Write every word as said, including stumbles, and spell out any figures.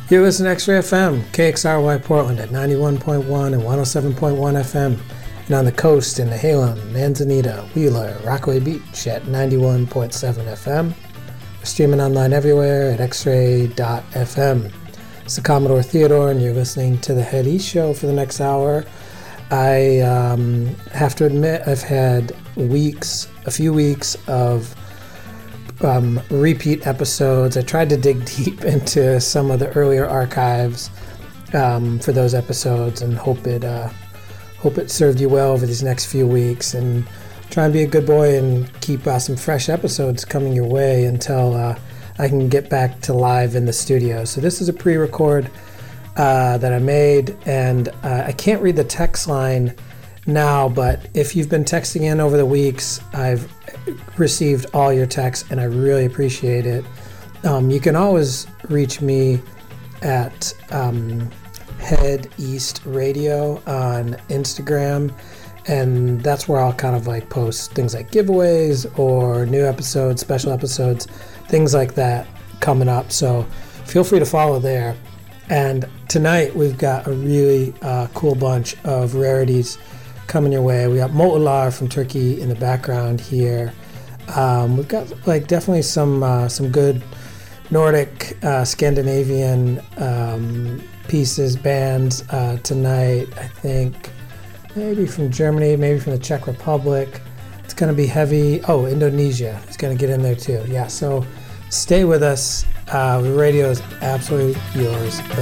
You're listening to X-Ray F M, K X R Y Portland at ninety-one point one and one oh seven point one F M, and on the coast in Nehalem, Manzanita, Wheeler, Rockaway Beach at ninety-one point seven F M. We're streaming online everywhere at x ray dot f m. It's the Commodore Theodore, and you're listening to the Head East Show for the next hour. I um, have to admit I've had weeks, a few weeks of Um, repeat episodes. I tried to dig deep into some of the earlier archives um, for those episodes, and hope it uh, hope it served you well over these next few weeks. And try and be a good boy and keep uh, some fresh episodes coming your way until uh, I can get back to live in the studio. So this is a pre-record uh, that I made, and uh, I can't read the text line now, but if you've been texting in over the weeks, I've received all your texts and I really appreciate it. Um, you can always reach me at um, Head East Radio on Instagram, and that's where I'll kind of like post things like giveaways or new episodes, special episodes, things like that coming up. So feel free to follow there. And tonight we've got a really uh, cool bunch of rarities coming your way. We got Motular from Turkey in the background here. Um, we've got like definitely some uh, some good Nordic, uh, Scandinavian um, pieces, bands uh, tonight. I think maybe from Germany, maybe from the Czech Republic. It's going to be heavy. Oh, Indonesia is going to get in there too. Yeah, so stay with us. Uh, the radio is absolutely yours.